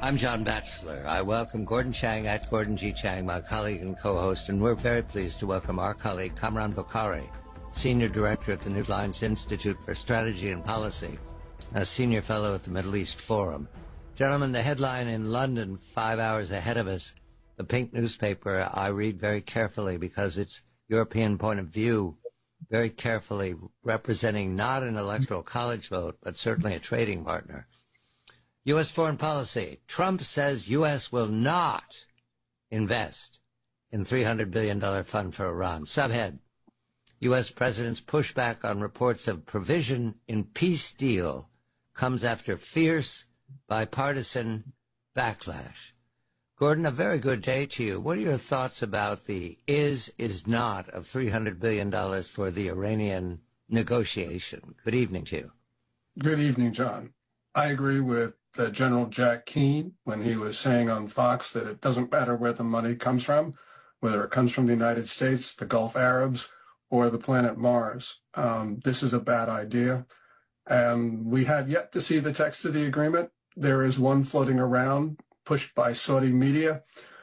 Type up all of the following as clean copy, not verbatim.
I'm John Batchelor. I welcome Gordon Chang at Gordon G. Chang, my colleague and co-host, and we're very pleased to welcome our colleague Kamran Bokhari, Senior Director at the New Lines Institute for Strategy and Policy, a Senior Fellow at the Middle East Forum. Gentlemen, the headline in London, 5 hours ahead of us, the Pink newspaper, I read very carefully because it's European point of view, very carefully representing not an electoral college vote, but certainly a trading partner. U.S. foreign policy. Trump says U.S. will not invest in $300 billion fund for Iran. Subhead. U.S. President's pushback on reports of provision in peace deal comes after fierce bipartisan backlash. Gordon, a very good day to you. What are your thoughts about the is not of $300 billion for the Iranian negotiation? Good evening to you. Good evening, John. I agree with General Jack Keane when he was saying on Fox that it doesn't matter where the money comes from, whether it comes from the United States, the Gulf Arabs, or the planet Mars. This is a bad idea. And we have yet to see the text of the agreement. There is one floating around, pushed by Saudi media.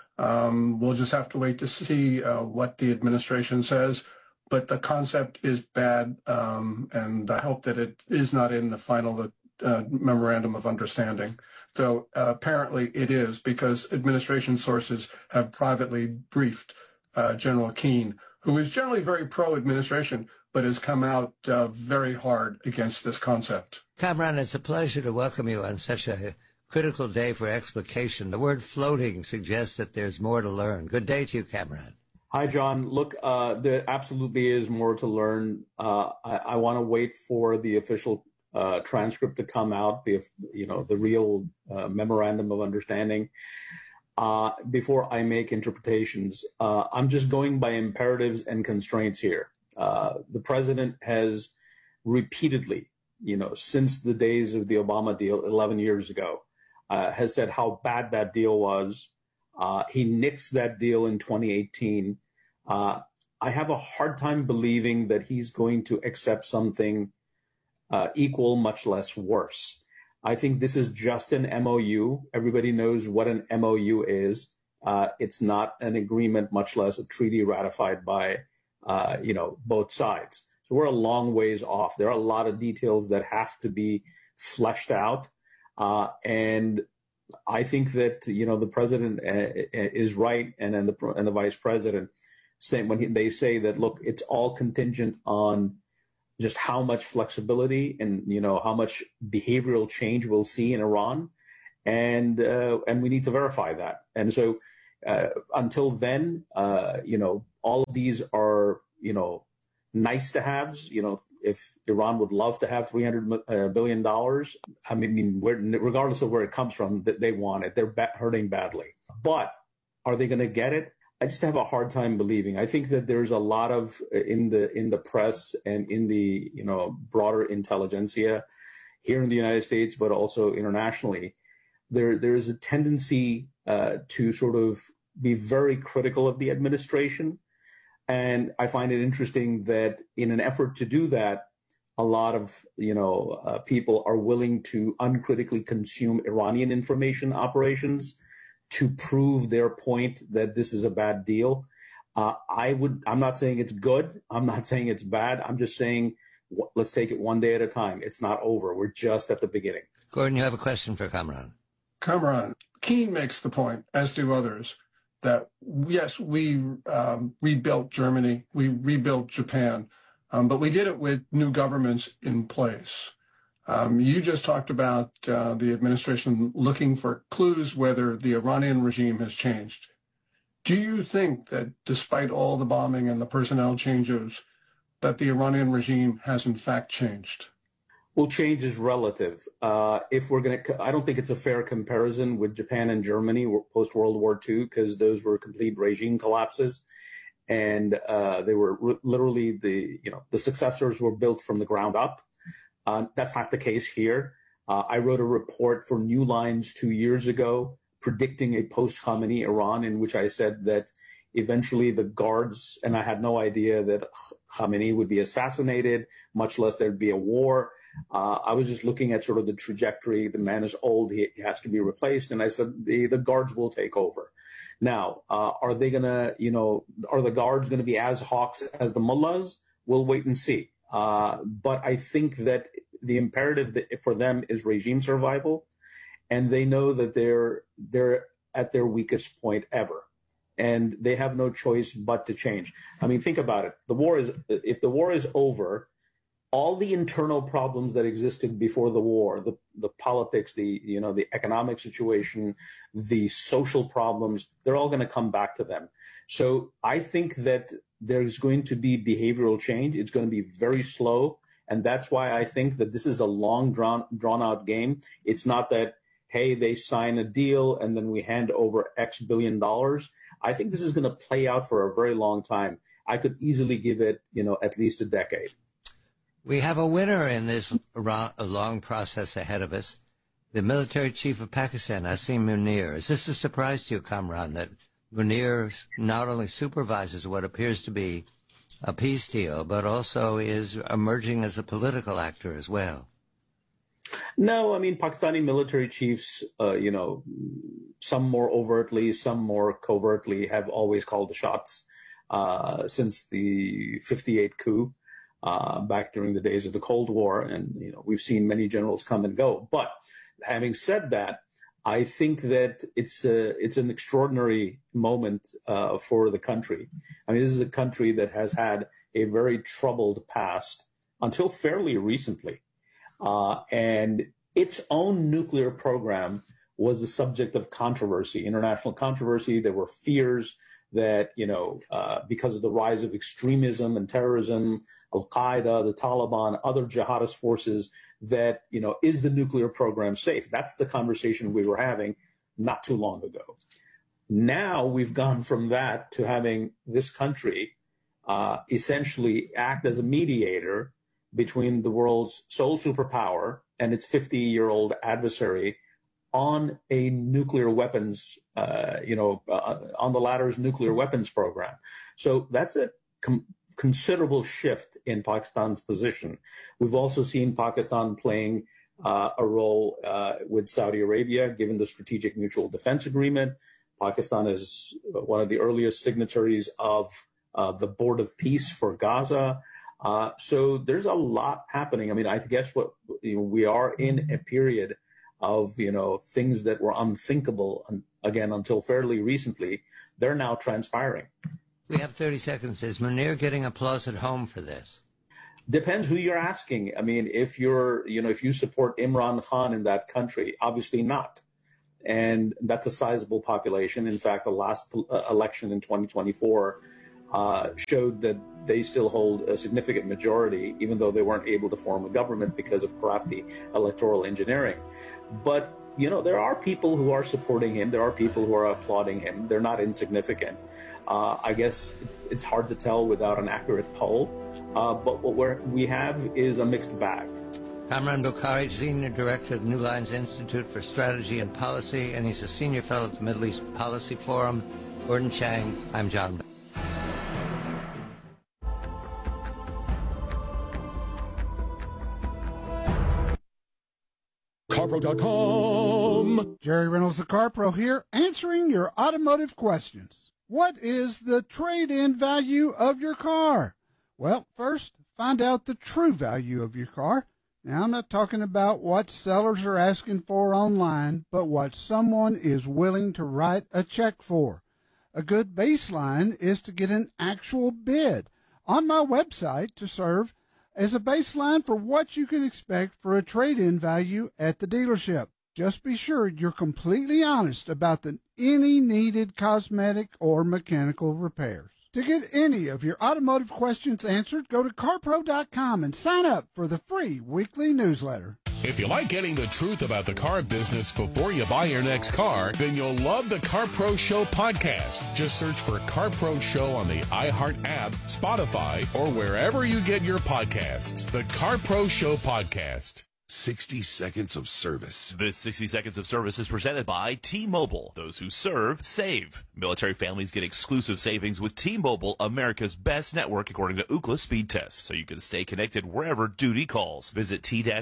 We'll just have to wait to see what the administration says. But the concept is bad, and I hope that it is not in the final memorandum of understanding. Though apparently it is, because administration sources have privately briefed General Keane, who is generally very pro-administration, but has come out very hard against this concept. Kamran, it's a pleasure to welcome you on such a critical day for explication. The word floating suggests that there's more to learn. Good day to you, Kamran. Hi, John. Look, there absolutely is more to learn. I want to wait for the official transcript to come out, the real memorandum of understanding, before I make interpretations. I'm just going by imperatives and constraints here. The president has repeatedly, since the days of the Obama deal 11 years ago, has said how bad that deal was. He nixed that deal in 2018. I have a hard time believing that he's going to accept something equal, much less worse. I think this is just an MOU. Everybody knows what an MOU is. It's not an agreement, much less a treaty ratified by, both sides. So we're a long ways off. There are a lot of details that have to be fleshed out. And I think that, the president is right, and then the vice president saying they say that, look, it's all contingent on just how much flexibility and, how much behavioral change we'll see in Iran. And we need to verify that. And so until then, all of these are, nice to haves. If Iran would love to have $300 billion, I mean, regardless of where it comes from, they want it. They're hurting badly. But are they going to get it? I just have a hard time believing. I think that there's a lot of in the press and in the broader intelligentsia here in the United States, but also internationally, there is a tendency to sort of be very critical of the administration. And I find it interesting that in an effort to do that, a lot of people are willing to uncritically consume Iranian information operations to prove their point that this is a bad deal. I'm not saying it's good. I'm not saying it's bad. I'm just saying let's take it one day at a time. It's not over. We're just at the beginning. Gordon, you have a question for Kamran. Kamran, Keane makes the point, as do others, that yes, we rebuilt Germany, we rebuilt Japan, but we did it with new governments in place. You just talked about the administration looking for clues whether the Iranian regime has changed. Do you think that despite all the bombing and the personnel changes, that the Iranian regime has in fact changed? Well, change is relative. If we're going to, I don't think it's a fair comparison with Japan and Germany post World War II, because those were complete regime collapses, and they were literally the successors were built from the ground up. That's not the case here. I wrote a report for New Lines 2 years ago predicting a post-Khamenei Iran, in which I said that eventually the guards, and I had no idea that Khamenei would be assassinated, much less there'd be a war. I was just looking at sort of the trajectory. The man is old. He has to be replaced. And I said, the guards will take over. Now, are they going to, are the guards going to be as hawks as the mullahs? We'll wait and see. But I think that the imperative for them is regime survival. And they know that they're at their weakest point ever. And they have no choice but to change. I mean, think about it. If the war is over, all the internal problems that existed before the war, the politics, the economic situation, the social problems, they're all going to come back to them. So I think that there's going to be behavioral change. It's going to be very slow. And that's why I think that this is a long drawn out game. It's not that, hey, they sign a deal and then we hand over X billion dollars. I think this is going to play out for a very long time. I could easily give it, at least a decade. We have a winner in this long process ahead of us, the military chief of Pakistan, Asim Munir. Is this a surprise to you, Kamran, that Munir not only supervises what appears to be a peace deal, but also is emerging as a political actor as well? No, I mean, Pakistani military chiefs, some more overtly, some more covertly, have always called the shots since the 58 coup. Back during the days of the Cold War, and we've seen many generals come and go. But having said that, I think that it's an extraordinary moment for the country. I mean, this is a country that has had a very troubled past until fairly recently, and its own nuclear program was the subject of controversy, international controversy. There were fears that because of the rise of extremism and terrorism, Al-Qaeda, the Taliban, other jihadist forces, that, is the nuclear program safe? That's the conversation we were having not too long ago. Now we've gone from that to having this country essentially act as a mediator between the world's sole superpower and its 50-year-old adversary on a nuclear weapons, on the latter's nuclear weapons program. So that's a considerable shift in Pakistan's position. We've also seen Pakistan playing a role with Saudi Arabia, given the Strategic Mutual Defense Agreement. Pakistan is one of the earliest signatories of the Board of Peace for Gaza. So there's a lot happening. I mean, I guess we are in a period of, things that were unthinkable, again, until fairly recently. They're now transpiring. We have 30 seconds. Is Munir getting applause at home for this? Depends who you're asking. I mean, if you support Imran Khan in that country, obviously not. And that's a sizable population. In fact, the last election in 2024 showed that they still hold a significant majority, even though they weren't able to form a government because of crafty electoral engineering. But, there are people who are supporting him. There are people who are applauding him. They're not insignificant. I guess it's hard to tell without an accurate poll. But what we have is a mixed bag. Kamran Bokhari, Senior Director of the New Lines Institute for Strategy and Policy, and he's a Senior Fellow at the Middle East Policy Forum. Gordon Chang, I'm John. CarPro.com. Jerry Reynolds, the CarPro here, answering your automotive questions. What is the trade-in value of your car? Well, first, find out the true value of your car. Now, I'm not talking about what sellers are asking for online, but what someone is willing to write a check for. A good baseline is to get an actual bid on my website to serve as a baseline for what you can expect for a trade-in value at the dealership. Just be sure you're completely honest about any needed cosmetic or mechanical repairs. To get any of your automotive questions answered, go to CarPro.com and sign up for the free weekly newsletter. If you like getting the truth about the car business before you buy your next car, then you'll love the CarPro Show podcast. Just search for CarPro Show on the iHeart app, Spotify, or wherever you get your podcasts. The CarPro Show podcast. 60 seconds of service. This 60 Seconds of Service is presented by T-Mobile. Those who serve, save. Military families get exclusive savings with T-Mobile, America's best network according to Ookla speed test, so you can stay connected wherever duty calls. Visit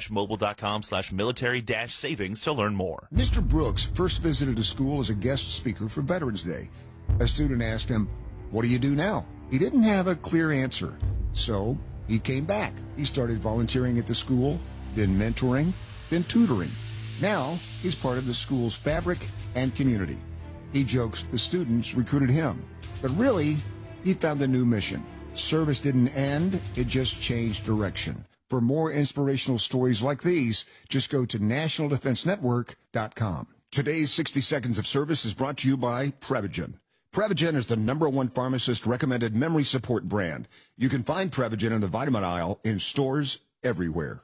t-mobile.com/military-savings to learn more. Mr. Brooks first visited a school as a guest speaker for Veterans Day. A student asked him, "What do you do now?" He didn't have a clear answer, so he came back. He started volunteering at the school, then mentoring, then tutoring. Now, he's part of the school's fabric and community. He jokes the students recruited him, but really, he found a new mission. Service didn't end, it just changed direction. For more inspirational stories like these, just go to nationaldefensenetwork.com. Today's 60 Seconds of Service is brought to you by Prevagen. Prevagen is the #1 pharmacist-recommended memory support brand. You can find Prevagen in the vitamin aisle in stores everywhere.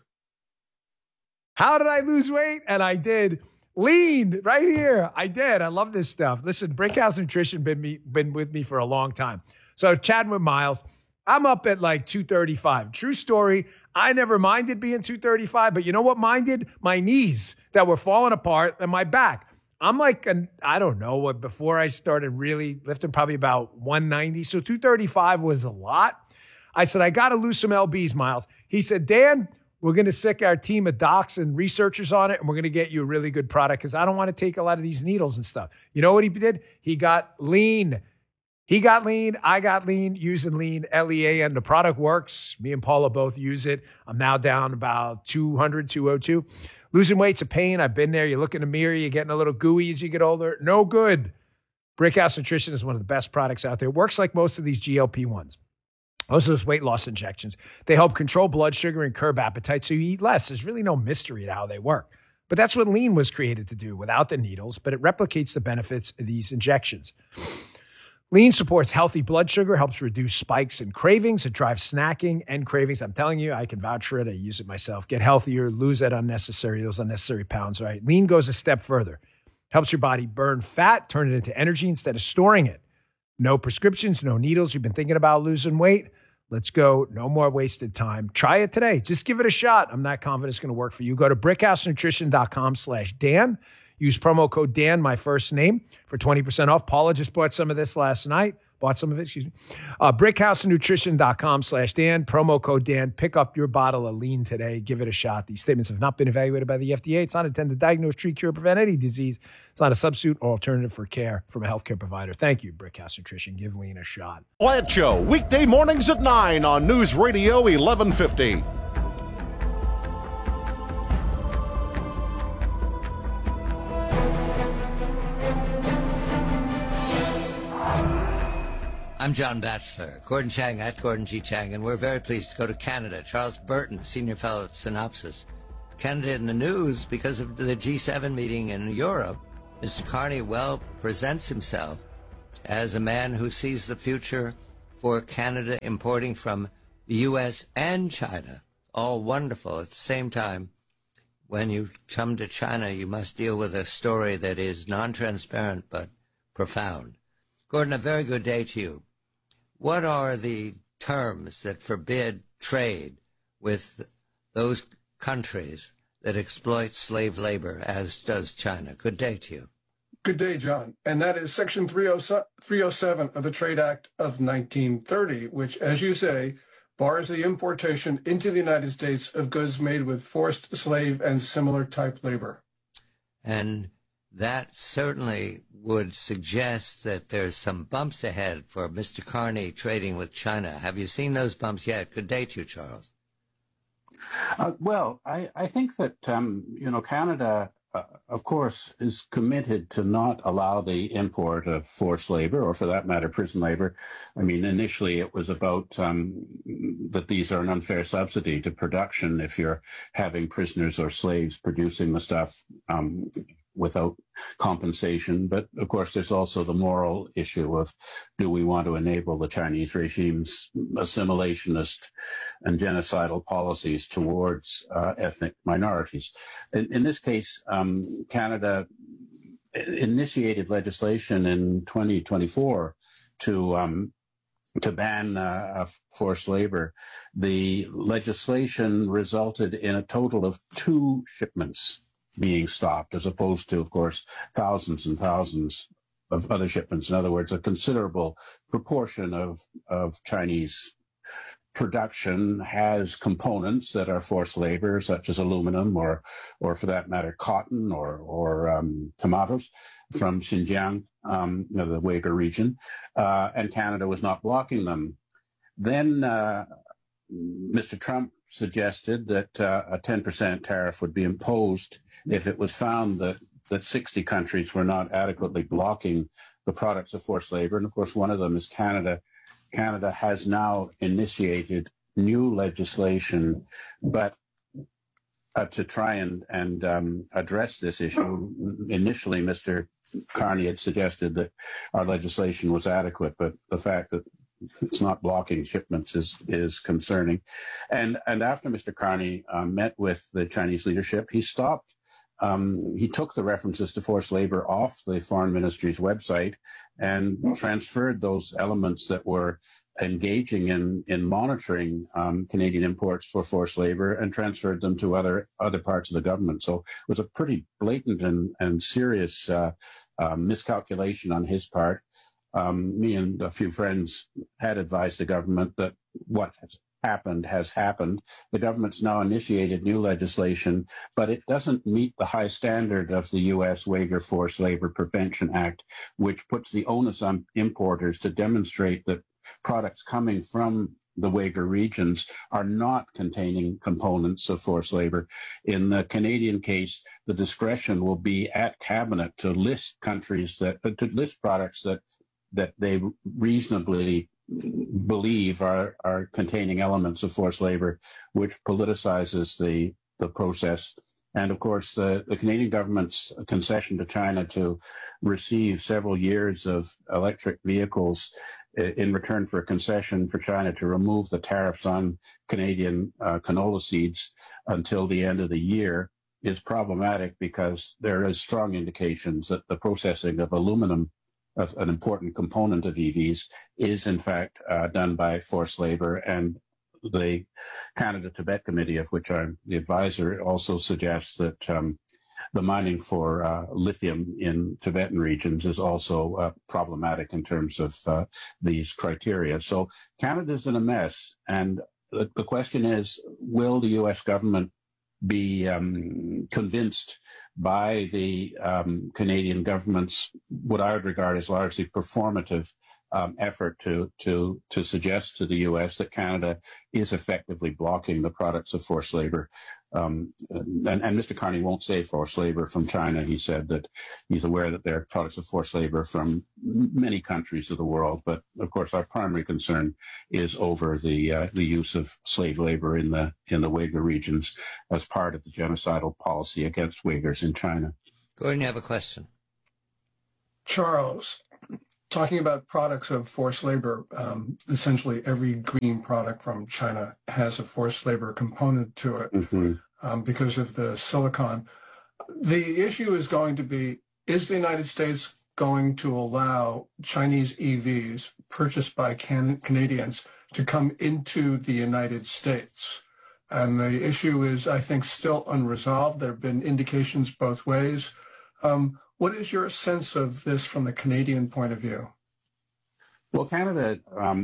How did I lose weight? And I did. Lean right here. I did. I love this stuff. Listen, Brickhouse Nutrition been with me for a long time. So chatting with Miles, I'm up at like 235. True story. I never minded being 235, but you know what minded? My knees that were falling apart and my back. I'm like, I don't know what, before I started really lifting, probably about 190. So 235 was a lot. I said, I got to lose some LBs, Miles. He said, Dan, we're going to sick our team of docs and researchers on it, and we're going to get you a really good product because I don't want to take a lot of these needles and stuff. You know what he did? He got lean. He got lean. I got lean, using lean, Lean. The product works. Me and Paula both use it. I'm now down about 200, 202. Losing weight's a pain. I've been there. You look in the mirror, you're getting a little gooey as you get older. No good. Brickhouse Nutrition is one of the best products out there. It works like most of these GLP-1s. Most of those weight loss injections. They help control blood sugar and curb appetite so you eat less. There's really no mystery to how they work. But that's what lean was created to do without the needles, but it replicates the benefits of these injections. Lean supports healthy blood sugar, helps reduce spikes and cravings. It drives snacking and cravings. I'm telling you, I can vouch for it. I use it myself. Get healthier, lose those unnecessary pounds, right? Lean goes a step further. Helps your body burn fat, turn it into energy instead of storing it. No prescriptions, no needles. You've been thinking about losing weight? Let's go. No more wasted time. Try it today. Just give it a shot. I'm not confident it's going to work for you. Go to brickhousenutrition.com/Dan. Use promo code Dan, my first name, for 20% off. Paula just bought some of this last night. Brickhousenutrition.com/Dan. Promo code Dan. Pick up your bottle of lean today. Give it a shot. These statements have not been evaluated by the FDA. It's not intended to diagnose, treat, cure, prevent any disease. It's not a substitute or alternative for care from a healthcare provider. Thank you, Brickhouse Nutrition. Give lean a shot. Plant Show, weekday mornings at 9 on News Radio 1150. I'm John Batchelor, Gordon Chang at Gordon G. Chang, and we're very pleased to go to Canada. Charles Burton, Senior Fellow at Synopsis. Canada in the news because of the G7 meeting in Europe. Mr. Carney well presents himself as a man who sees the future for Canada importing from the U.S. and China. All wonderful. At the same time, when you come to China, you must deal with a story that is non-transparent but profound. Gordon, a very good day to you. What are the terms that forbid trade with those countries that exploit slave labor, as does China? Good day to you. Good day, John. And that is Section 307 of the Trade Act of 1930, which, as you say, bars the importation into the United States of goods made with forced slave and similar type labor. And that certainly would suggest that there's some bumps ahead for Mr. Carney trading with China. Have you seen those bumps yet? Good day to you, Charles. Well, I think that, Canada, of course, is committed to not allow the import of forced labor, or for that matter, prison labor. I mean, initially it was about that these are an unfair subsidy to production if you're having prisoners or slaves producing the stuff without compensation. But of course, there's also the moral issue of, do we want to enable the Chinese regime's assimilationist and genocidal policies towards ethnic minorities? In this case, Canada initiated legislation in 2024 to ban forced labor. The legislation resulted in a total of 2 shipments being stopped, as opposed to, of course, thousands and thousands of other shipments. In other words, a considerable proportion of Chinese production has components that are forced labor, such as aluminum or for that matter, cotton or tomatoes from Xinjiang, the Uyghur region, and Canada was not blocking them. Then Mr. Trump suggested that a 10% tariff would be imposed if it was found that 60 countries were not adequately blocking the products of forced labor. And of course, one of them is Canada. Canada has now initiated new legislation, but to try and address this issue, initially Mr. Carney had suggested that our legislation was adequate, but the fact that it's not blocking shipments is concerning. And after Mr. Carney met with the Chinese leadership, he stopped. He took the references to forced labor off the Foreign Ministry's website and transferred those elements that were engaging in monitoring Canadian imports for forced labor and transferred them to other parts of the government. So it was a pretty blatant and serious miscalculation on his part. Me and a few friends had advised the government that what has happened. The government's now initiated new legislation, but it doesn't meet the high standard of the U.S. Uyghur Forced Labor Prevention Act, which puts the onus on importers to demonstrate that products coming from the Uyghur regions are not containing components of forced labor. In the Canadian case, the discretion will be at cabinet to list countries to list products that they reasonably believe are containing elements of forced labor, which politicizes the process. And of course, the Canadian government's concession to China to receive several years of electric vehicles in return for a concession for China to remove the tariffs on Canadian canola seeds until the end of the year is problematic, because there is strong indications that the processing of aluminum, an important component of EVs, is in fact done by forced labor. And the Canada-Tibet Committee, of which I'm the advisor, also suggests that the mining for lithium in Tibetan regions is also problematic in terms of these criteria. So Canada's in a mess. And the question is, will the U.S. government be convinced by the Canadian government's, what I would regard as largely performative effort to suggest to the U.S. that Canada is effectively blocking the products of forced labor. And Mr. Carney won't say forced labor from China. He said that he's aware that there are products of forced labor from many countries of the world. But of course, our primary concern is over the use of slave labor in the Uyghur regions as part of the genocidal policy against Uyghurs in China. Gordon, you have a question. Charles, talking about products of forced labor, essentially every green product from China has a forced labor component to it because of the silicon. The issue is going to be, is the United States going to allow Chinese EVs purchased by Canadians to come into the United States? And the issue is, I think, still unresolved. There have been indications both ways. What is your sense of this from the Canadian point of view? Well, Canada,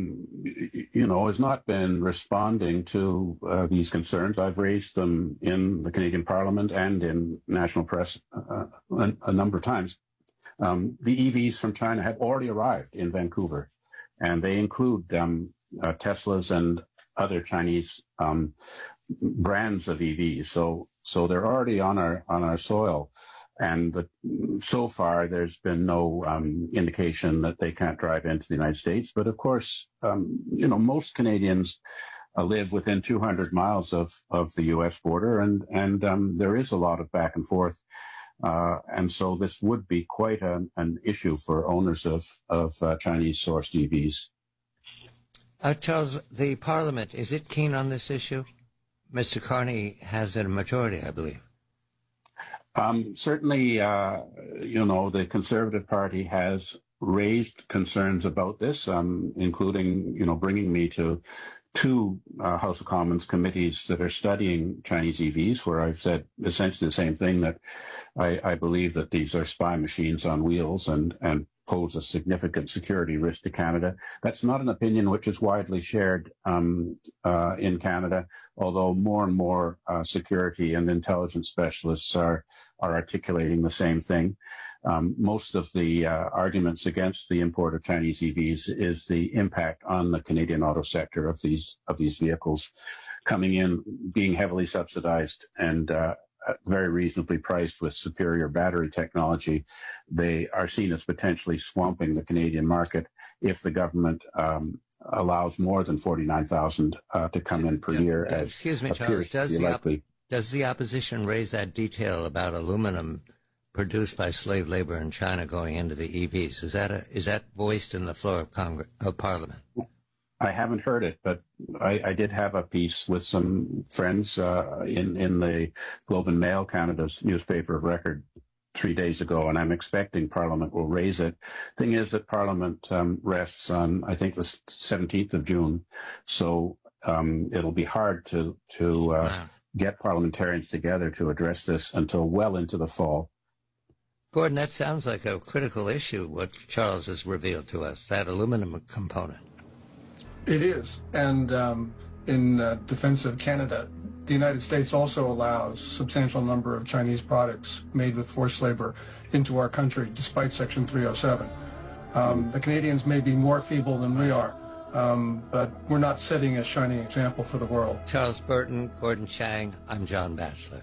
has not been responding to these concerns. I've raised them in the Canadian Parliament and in national press a number of times. The EVs from China have already arrived in Vancouver, and they include Teslas and other Chinese brands of EVs. So they're already on our soil. And so far, there's been no indication that they can't drive into the United States. But of course, most Canadians live within 200 miles of the U.S. border, and there is a lot of back and forth. And so this would be quite an issue for owners of Chinese-sourced EVs. Charles, the Parliament, is it keen on this issue? Mr. Carney has a majority, I believe. Certainly, the Conservative Party has raised concerns about this, including, bringing me to two House of Commons committees that are studying Chinese EVs, where I've said essentially the same thing, that I believe that these are spy machines on wheels and pose a significant security risk to Canada. That's not an opinion which is widely shared in Canada, although more and more security and intelligence specialists are articulating the same thing. Most of the arguments against the import of Chinese EVs is the impact on the Canadian auto sector of these vehicles coming in, being heavily subsidized and very reasonably priced with superior battery technology. They are seen as potentially swamping the Canadian market if the government allows more than 49,000 to come in per year. Excuse me, Charles. Does the opposition raise that detail about aluminum produced by slave labor in China going into the EVs? Is that voiced in the floor of Parliament? I haven't heard it, but I did have a piece with some friends in the Globe and Mail, Canada's newspaper of record, 3 days ago, and I'm expecting Parliament will raise it. Thing is that Parliament rests on, I think, the 17th of June, so it'll be hard to get parliamentarians together to address this until well into the fall. Gordon, that sounds like a critical issue, what Charles has revealed to us, that aluminum component. It is. And in defense of Canada, the United States also allows a substantial number of Chinese products made with forced labor into our country, despite Section 307. The Canadians may be more feeble than we are, but we're not setting a shining example for the world. Charles Burton, Gordon Chang, I'm John Batchelor.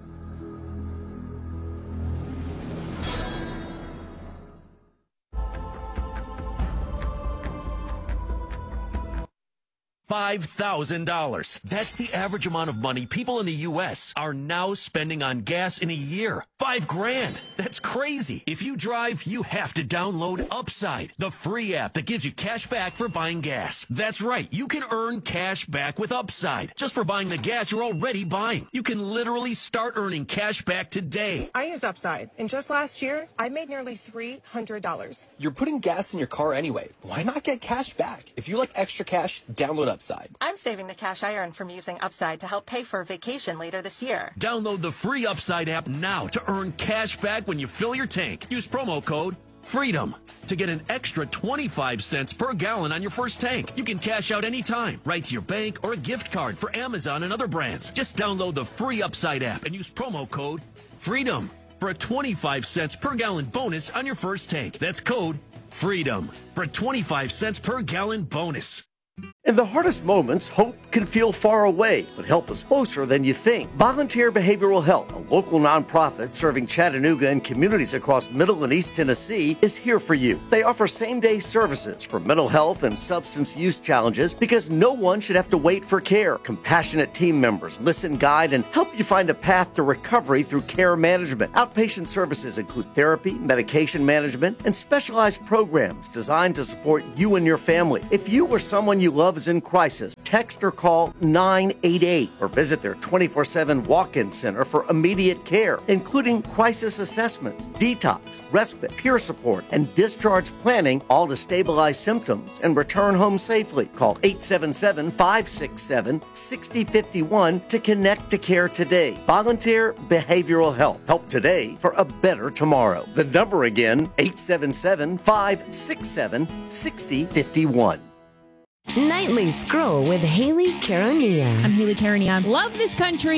$5,000. That's the average amount of money people in the U.S. are now spending on gas in a year. $5,000. That's crazy. If you drive, you have to download Upside, the free app that gives you cash back for buying gas. That's right. You can earn cash back with Upside just for buying the gas you're already buying. You can literally start earning cash back today. I use Upside, and just last year, I made nearly $300. You're putting gas in your car anyway. Why not get cash back? If you like extra cash, download Upside. I'm saving the cash I earn from using Upside to help pay for a vacation later this year. Download the free Upside app now to earn cash back when you fill your tank. Use promo code FREEDOM to get an extra 25 cents per gallon on your first tank. You can cash out anytime, right to your bank or a gift card for Amazon and other brands. Just download the free Upside app and use promo code FREEDOM for a 25 cents per gallon bonus on your first tank. That's code FREEDOM for a 25 cents per gallon bonus. In the hardest moments, hope can feel far away, but help is closer than you think. Volunteer Behavioral Health, a local nonprofit serving Chattanooga and communities across Middle and East Tennessee, is here for you. They offer same-day services for mental health and substance use challenges because no one should have to wait for care. Compassionate team members listen, guide, and help you find a path to recovery through care management. Outpatient services include therapy, medication management, and specialized programs designed to support you and your family. If you or someone you love is in crisis, text or call 988 or visit their 24/7 walk-in center for immediate care, including crisis assessments, detox, respite, peer support, and discharge planning, all to stabilize symptoms and return home safely. Call 877-567-6051 to connect to care today. Volunteer Behavioral Health. Help today for a better tomorrow. The number again, 877-567-6051. Nightly Scroll with Haley Karania. I'm Haley Karania. Love this country.